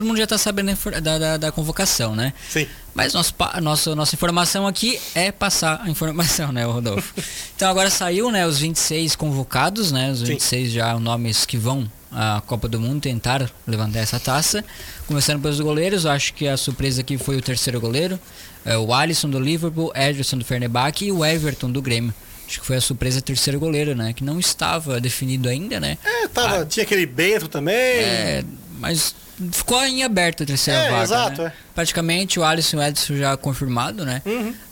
todo mundo já está sabendo da convocação, né? Sim. Mas nossa informação aqui é passar a informação, né, Rodolfo? Então agora saiu, né, os 26 convocados, né? Os 26 já nomes que vão à Copa do Mundo tentar levantar essa taça. Começando pelos goleiros, eu acho que a surpresa aqui foi o terceiro goleiro. O Alisson do Liverpool, Ederson do Fenerbahçe e o Everton do Grêmio. Acho que foi a surpresa terceiro goleiro, né? Que não estava definido ainda, né? Tinha aquele Bento também. Mas ficou em aberto a terceira vaga, exato, né? Praticamente o Alisson e o Ederson já confirmado, né?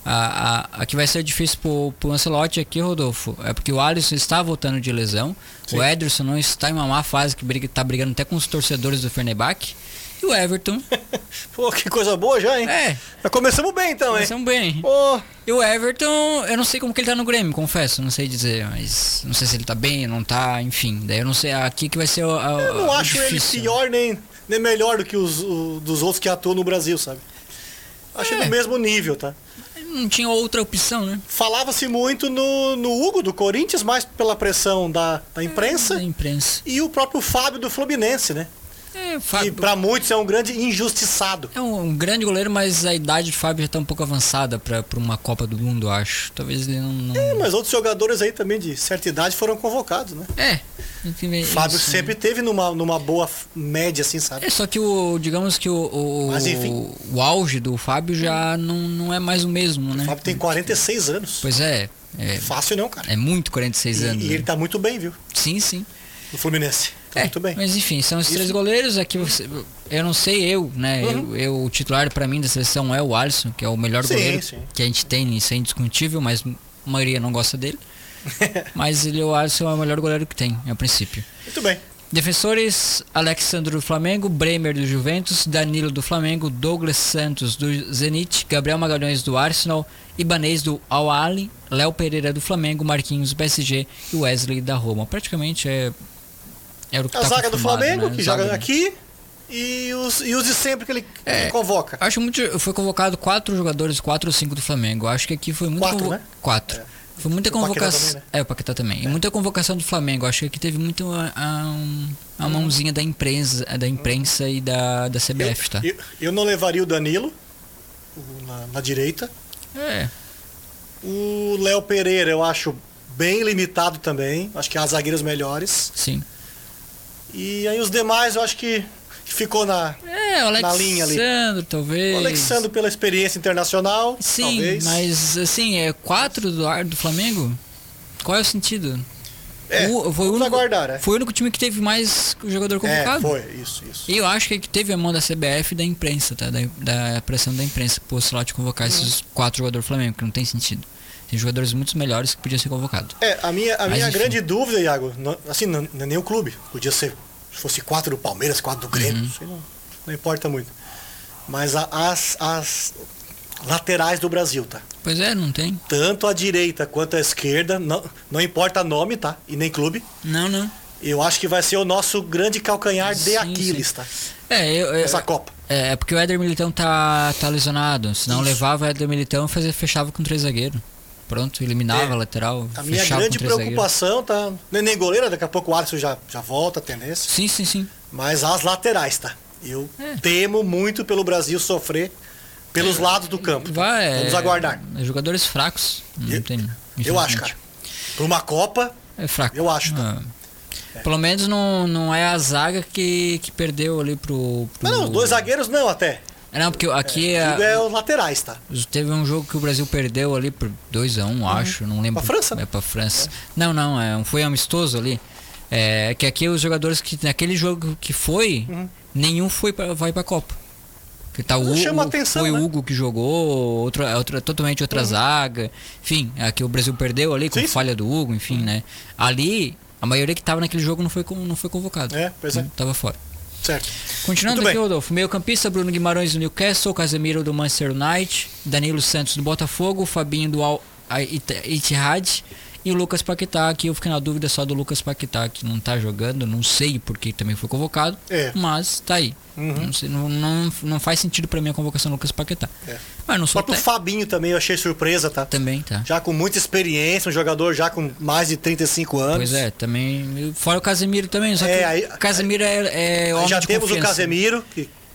A que vai ser difícil pro Ancelotti aqui, Rodolfo, é porque o Alisson está voltando de lesão. Sim. O Ederson não está em uma má fase, que tá brigando até com os torcedores do Fenerbahçe. E o Everton... Pô, que coisa boa já, hein? Já começamos bem então, hein? Começamos bem. Pô. E o Everton, eu não sei como que ele tá no Grêmio, confesso, não sei dizer, mas não sei se ele tá bem, não tá, enfim. Daí eu não sei, aqui que vai ser eu não acho difícil. Ele pior nem melhor do que dos outros que atuam no Brasil, sabe? Acho no mesmo nível, tá? Não tinha outra opção, né? Falava-se muito no Hugo do Corinthians, mais pela pressão da imprensa. Da imprensa. E o próprio Fábio do Fluminense, né? E pra muitos é um grande injustiçado. É um grande goleiro, mas a idade de Fábio já tá um pouco avançada pra uma Copa do Mundo, eu acho. Talvez ele não... mas outros jogadores aí também de certa idade foram convocados, né? Fábio isso, sempre teve numa boa média, assim, sabe? Só que digamos que mas, enfim, o auge do Fábio já não é mais o mesmo, né? O Fábio tem 46 anos. Pois é. Fácil não, cara. É muito 46 anos. E ele tá muito bem, viu? Sim. No Fluminense. Muito bem. Mas enfim, são os três goleiros. Aqui eu não sei, né? O titular pra mim da seleção é o Alisson, que é o melhor goleiro que a gente tem, isso é indiscutível, mas a maioria não gosta dele. Mas o Alisson é o melhor goleiro que tem, a princípio. Muito bem. Defensores: Alexandre do Flamengo, Bremer do Juventus, Danilo do Flamengo, Douglas Santos do Zenit, Gabriel Magalhães do Arsenal, Ibanez do Al Ahly, Léo Pereira do Flamengo, Marquinhos do PSG e Wesley da Roma. Praticamente era o que a zaga do Flamengo, né? Que joga aqui, e os de sempre que ele convoca. Acho muito. Foi convocado 4 jogadores, 4 ou 5 do Flamengo. Acho que aqui foi muito 4, né? 4. Foi muita convocação. O Paquetá também. E muita convocação do Flamengo. Acho que aqui teve muito a mãozinha da imprensa e da CBF, tá? Eu não levaria o Danilo na direita. O Léo Pereira eu acho bem limitado também. Acho que há zagueiros melhores. Sim. E aí os demais eu acho que ficou na linha ali. O Alexandre, talvez. O Alexandre pela experiência internacional. Sim, talvez. Mas assim, 4 do Flamengo? Qual é o sentido? Vamos aguardar, Foi o único time que teve mais jogador convocado. Foi, isso. E eu acho que teve a mão da CBF e da imprensa, tá? Da pressão da imprensa pro Ancelotti convocar esses 4 jogadores do Flamengo, que não tem sentido. Tem jogadores muito melhores que podiam ser convocados. A minha grande dúvida, Iago, não é nem o clube. Podia ser, se fosse 4 do Palmeiras, 4 do Grêmio, isso aí não importa muito. Mas as laterais do Brasil, tá? Pois não tem. Tanto a direita quanto a esquerda, não importa nome, tá? E nem clube. Não. Eu acho que vai ser o nosso grande calcanhar de Aquiles, tá? Essa Copa. Porque o Éder Militão tá lesionado. Se não levava o Éder Militão, fechava com 3 zagueiros. Pronto, eliminava a lateral. A minha grande preocupação tá. Nem goleiro, daqui a pouco o Alisson já volta a tendência. Sim. Mas as laterais, tá? Eu temo muito pelo Brasil sofrer pelos lados do campo. Vamos aguardar. Jogadores fracos. Não tem. Eu acho, cara. Por uma Copa. É fraco. Eu acho, tá? Pelo menos não é a zaga que perdeu ali pro. Não, os 2 zagueiros não, até. Não, porque aqui os laterais, tá? Teve um jogo que o Brasil perdeu ali por 2-1, acho, não lembro. Pra França? Pra França. Não, foi amistoso ali. Que aqui os jogadores que naquele jogo que foi, nenhum vai pra Copa. Que tá o chama atenção, foi né? o Hugo que jogou, totalmente outra zaga. Enfim, aqui o Brasil perdeu ali com falha do Hugo, enfim, né? Ali, a maioria que tava naquele jogo não foi convocado. Pois é. Tava fora. Certo. Continuando aqui, Rodolfo. Meio campista, Bruno Guimarães do Newcastle, Casemiro do Manchester United, Danilo Santos do Botafogo, Fabinho do Al Ittihad e o Lucas Paquetá, que eu fiquei na dúvida só do Lucas Paquetá, que não tá jogando, não sei porque também foi convocado, mas tá aí. Não, sei, não faz sentido pra mim a convocação do Lucas Paquetá. Mas não sou o próprio Fabinho também eu achei surpresa, tá? Também tá. Já com muita experiência, um jogador já com mais de 35 anos. Pois também. Fora o Casemiro também, só que o Casemiro é homem já de temos confiança. o Casemiro,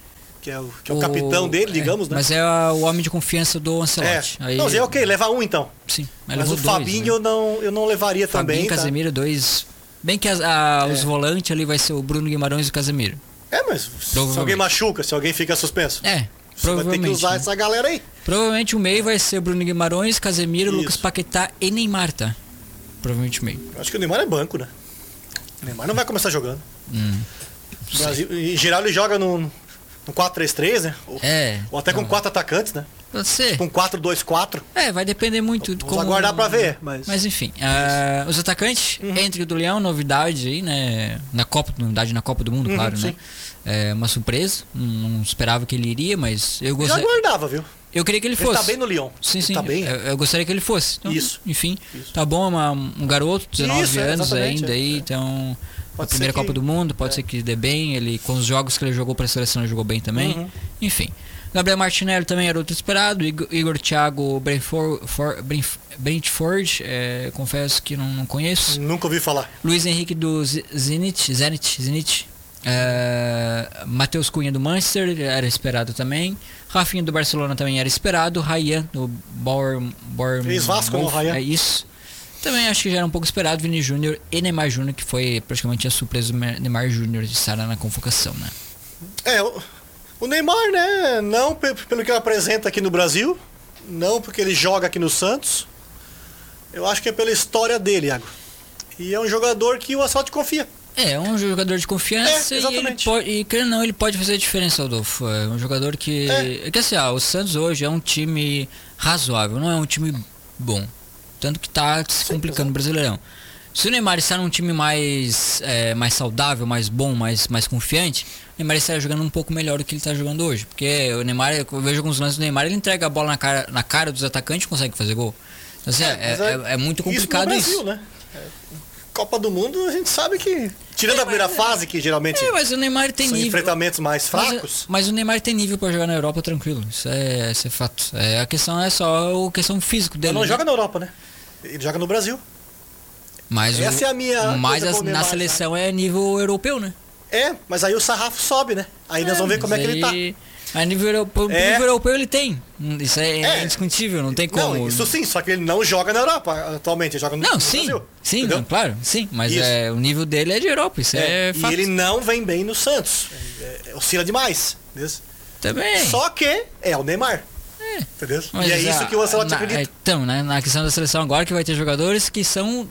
que é o capitão dele, digamos, né? Mas é o homem de confiança do Ancelotti. Aí... Não, é ok, leva um então. Sim. Mas o Fabinho né? eu não levaria Fabinho, também. Casemiro, 2. Bem que os volantes ali vai ser o Bruno Guimarães e o Casemiro. Mas se alguém machuca, se alguém fica suspenso. Você vai ter que usar essa galera aí. Provavelmente o meio vai ser o Bruno Guimarães, Casemiro, Lucas Paquetá e Neymar, tá? Provavelmente o meio. Eu acho que o Neymar é banco, né? O Neymar não vai começar jogando. O Brasil, em geral, ele joga no 4-3-3, né? Ou até com 4 atacantes, né? Pode ser. Tipo um 4-2-4. Vai depender muito. Vamos aguardar pra ver. Mas enfim, os atacantes, entre o do Leão, novidade aí, né? Na Copa do Mundo, claro, sim. né? É uma surpresa. Não esperava que ele iria, mas eu Já aguardava, viu? Eu queria que ele fosse. Ele tá bem no Lyon. Sim. Tá bem. Eu gostaria que ele fosse. Então, isso. Enfim, tá bom, um garoto, 19 anos ainda aí, então... A primeira Copa do Mundo, pode ser que dê bem. Ele, com os jogos que ele jogou para a seleção, ele jogou bem também. Enfim. Gabriel Martinelli também era outro esperado. Igor Thiago Brentford, confesso que não conheço. Nunca ouvi falar. Luiz Henrique do Zenit. Matheus Cunha do Manchester, era esperado também. Rafinha do Barcelona também era esperado. Ryan do Ex-Vasco, não, Ryan? É isso. Também acho que já era um pouco esperado. Vini Júnior e Neymar Júnior, que foi praticamente a surpresa do Neymar Júnior de estar na convocação, né? O Neymar, né? Não pelo que ele apresenta aqui no Brasil, não porque ele joga aqui no Santos. Eu acho que é pela história dele, Iago. E é um jogador que o Ancelotti confia. É um jogador de confiança exatamente. Querendo ou não, ele pode fazer a diferença, Adolfo. É um jogador que... que assim, o Santos hoje é um time razoável, não é um time bom. Tanto que tá se complicando o Brasileirão. Se o Neymar está num time mais saudável, mais bom, mais confiante, o Neymar está jogando um pouco melhor do que ele está jogando hoje. Porque o Neymar, eu vejo alguns lances do Neymar, ele entrega a bola na cara dos atacantes e consegue fazer gol. Então, assim, é muito complicado isso. No Brasil, né? Copa do Mundo, a gente sabe que... Tirando a primeira fase, que geralmente mas o Neymar tem são nível. enfrentamentos mais fracos. Mas o Neymar tem nível para jogar na Europa tranquilo. Isso é fato. A questão é só a questão física dele. Ele não joga na Europa, né? Ele joga no Brasil. Mas essa é a minha... Mas na seleção é nível europeu, né? Mas aí o sarrafo sobe, né? Aí nós vamos ver como é que ele tá. A nível europeu ele tem. Isso é indiscutível, não tem como. Não, isso sim, só que ele não joga na Europa atualmente, ele joga no Brasil. Sim, claro, sim, mas o nível dele é de Europa, isso é fato. E ele não vem bem no Santos, oscila demais, entendeu? Também. Só que é o Neymar, entendeu? Mas e é isso que o Ancelotti acredita. Então, né, na questão da seleção agora que vai ter jogadores que são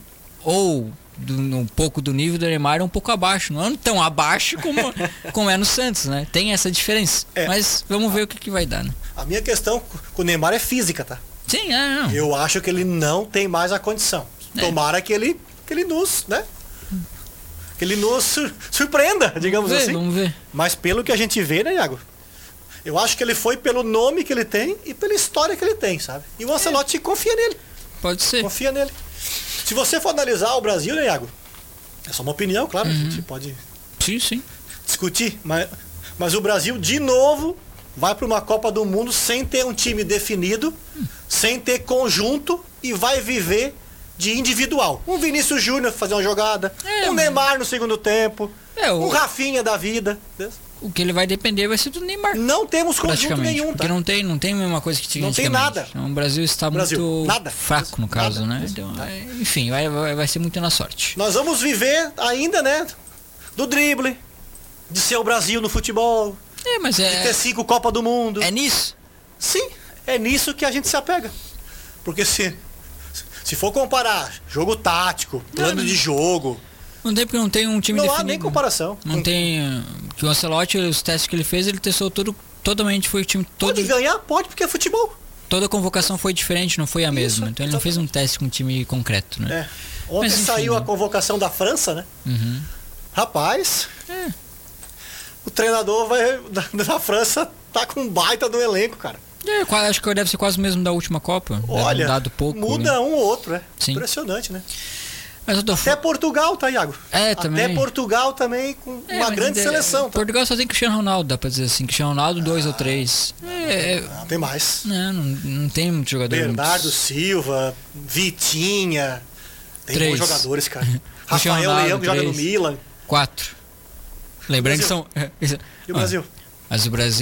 um pouco do nível do Neymar, um pouco abaixo, não tão abaixo como é no Santos, né? Tem essa diferença. Mas vamos ver o que vai dar, né? A minha questão com o Neymar é física, tá? Sim, não. Eu acho que ele não tem mais a condição. Tomara que ele nos, né? Que ele nos surpreenda, digamos assim. Vamos ver. Mas pelo que a gente vê, né, Iago? Eu acho que ele foi pelo nome que ele tem e pela história que ele tem, sabe? E o Ancelotti confia nele. Pode ser. Confia nele. Se você for analisar o Brasil, né, Iago? É só uma opinião, claro, a gente pode discutir, mas o Brasil, de novo, vai para uma Copa do Mundo sem ter um time definido, sem ter conjunto e vai viver de individual. Um Vinícius Júnior fazer uma jogada, um Neymar no segundo tempo, um Rafinha da vida. O que ele vai depender vai ser do Neymar. Não temos conjunto nenhum, tá? Porque não tem a mesma coisa que tinha antigamente. Não tem nada. Então, o Brasil está muito fraco no caso, né? Então, enfim, vai ser muito na sorte. Nós vamos viver ainda, né? Do drible, de ser o Brasil no futebol, de ter 5 Copa do Mundo. É nisso? Sim, é nisso que a gente se apega. Porque se for comparar jogo tático, plano de jogo... Não tem, porque não tem um time definido. Não há nem comparação. Não tem... Que o Ancelotti, os testes que ele fez, ele testou totalmente, foi o time todo... Pode ganhar? Pode, porque é futebol. Toda a convocação foi diferente, não foi a mesma. Então ele não fez um teste com um time concreto, né? Ontem saiu a convocação da França, né? Rapaz, o treinador da França tá com um baita do elenco, cara. Acho que deve ser quase o mesmo da última Copa. Olha, dado pouco, muda um ou outro, Sim. Impressionante, né? Mas até Portugal, tá, Iago? Também. Até Portugal também com uma grande seleção. Tá? Portugal só tem Cristiano Ronaldo, dá pra dizer assim. Cristiano Ronaldo, 2 ou 3. Não, tem mais. Não tem muito jogador. Bernardo Silva, Vitinha. Tem 3 bons jogadores, cara. Rafael Leão, que joga no Milan. 4. Lembrando que são... E o Brasil? Mas o Brasil...